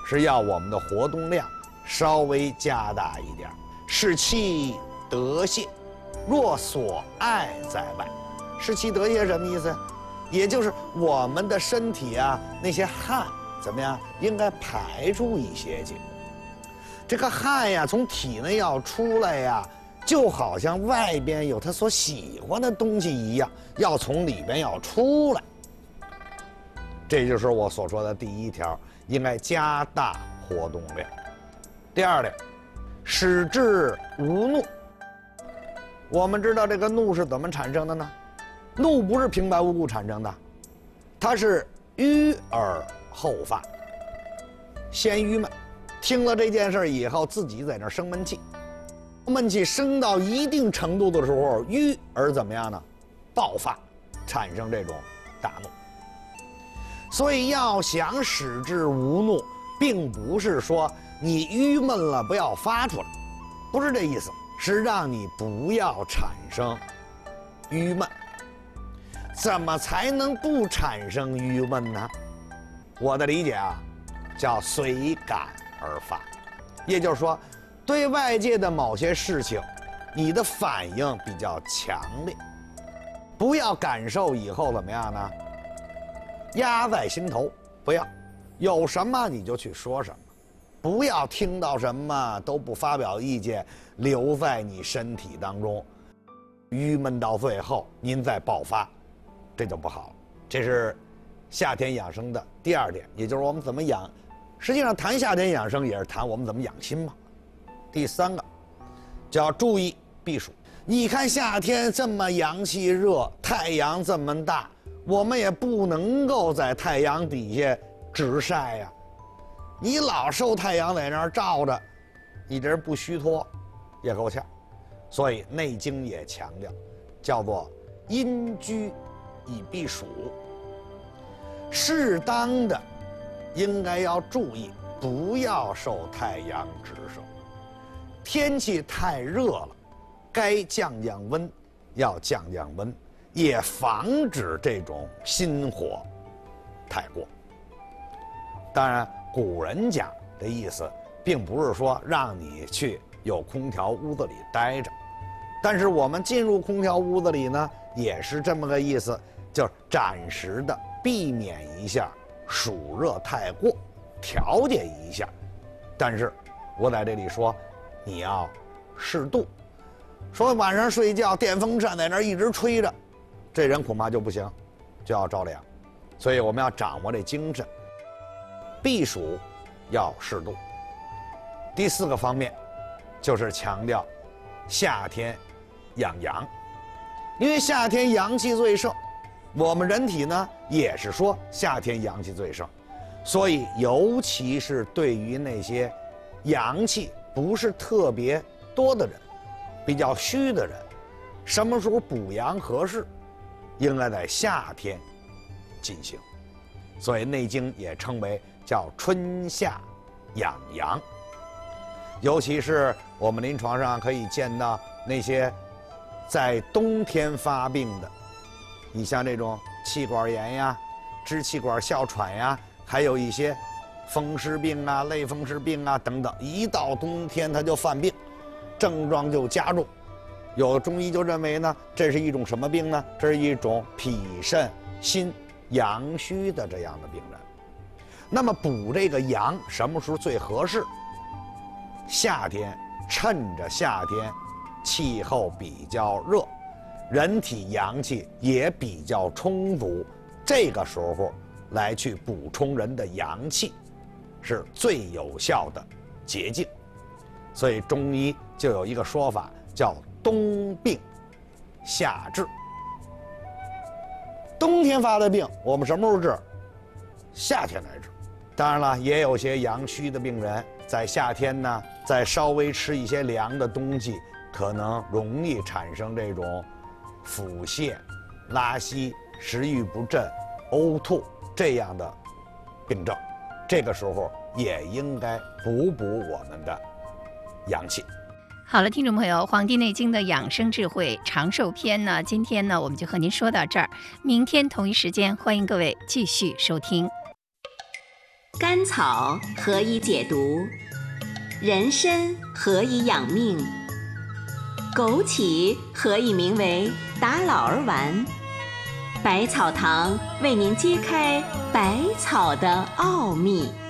是要我们的活动量稍微加大一点，视其得泄，若所爱在外。视其得泄什么意思？也就是我们的身体啊，那些汗怎么样，应该排出一些去。这个汗呀，从体内要出来呀，就好像外边有他所喜欢的东西一样，要从里边要出来。这就是我所说的第一条，应该加大活动量。第二点，使之无怒。我们知道这个怒是怎么产生的呢？怒不是平白无故产生的，它是郁而后发，先郁闷，听了这件事以后，自己在那儿生闷气，闷气升到一定程度的时候，郁而怎么样呢？爆发，产生这种大怒。所以要想使之无怒，并不是说你郁闷了不要发出来，不是这意思，是让你不要产生郁闷。怎么才能不产生郁闷呢？我的理解啊，叫随感而发，也就是说，对外界的某些事情，你的反应比较强烈，不要感受以后怎么样呢？压在心头，不要，有什么你就去说什么，不要听到什么都不发表意见，留在你身体当中，郁闷到最后您再爆发。这就不好了。这是夏天养生的第二点，也就是我们怎么养。实际上谈夏天养生也是谈我们怎么养心嘛。第三个叫注意避暑。你看夏天这么阳气热，太阳这么大，我们也不能够在太阳底下直晒呀。你老受太阳在那儿照着，你这人不虚脱也够呛。所以《内经》也强调，叫做阴居以避暑，适当的应该要注意，不要受太阳直射。天气太热了，该降降温，要降降温，也防止这种心火太过。当然，古人讲的意思，并不是说让你去有空调屋子里待着，但是我们进入空调屋子里呢，也是这么个意思。就是暂时的避免一下暑热太过，调节一下。但是我在这里说，你要适度。说晚上睡觉电风扇在那儿一直吹着，这人恐怕就不行，就要着凉。所以我们要掌握这精神，避暑要适度。第四个方面就是强调夏天养阳，因为夏天阳气最盛。我们人体呢，也是说夏天阳气最盛，所以尤其是对于那些阳气不是特别多的人，比较虚的人，什么时候补阳合适？应该在夏天进行。所以《内经》也称为叫春夏养阳。尤其是我们临床上可以见到那些在冬天发病的。你像这种气管炎呀、支气管哮喘呀，还有一些风湿病啊、类风湿病啊等等，一到冬天它就犯病，症状就加重。有的中医就认为呢，这是一种什么病呢？这是一种脾肾心阳虚的这样的病人。那么补这个阳什么时候最合适？夏天，趁着夏天气候比较热，人体阳气也比较充足，这个时候来去补充人的阳气，是最有效的捷径。所以中医就有一个说法，叫冬病夏治。冬天发的病，我们什么时候治？夏天来治。当然了，也有些阳虚的病人，在夏天呢，再稍微吃一些凉的东西，可能容易产生这种腹泻、拉稀、食欲不振、呕吐这样的病症。这个时候也应该补补我们的阳气。 好了，听众朋友，《黄帝内经》的养生智慧长寿篇呢，今天呢我们就和您说到这儿。明天同一时间，欢迎各位继续收听。 甘草何以解毒？人参何以养命？枸杞何以名为打老儿丸？百草堂为您揭开百草的奥秘。